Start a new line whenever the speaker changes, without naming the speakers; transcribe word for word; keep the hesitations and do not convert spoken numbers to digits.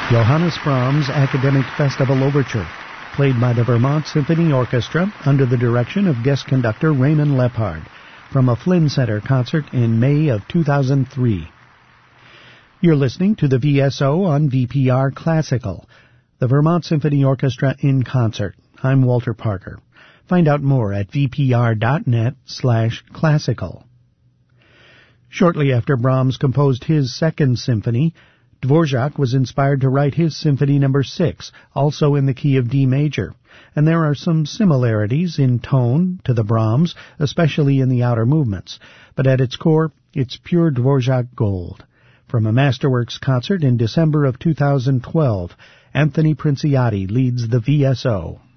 Johannes Brahms' Academic Festival Overture, played by the Vermont Symphony Orchestra under the direction of guest conductor Raymond Leppard, from a Flynn Center concert in May of two thousand three. You're listening to the V S O on V P R Classical, the Vermont Symphony Orchestra in concert. I'm Walter Parker. Find out more at vpr.net slash classical. Shortly after Brahms composed his second symphony, Dvorak was inspired to write his Symphony Number six, also in the key of D major, and there are some similarities in tone to the Brahms, especially in the outer movements, but at its core, it's pure Dvorak gold. From a Masterworks concert in December of two thousand twelve, Anthony Princiati leads the V S O.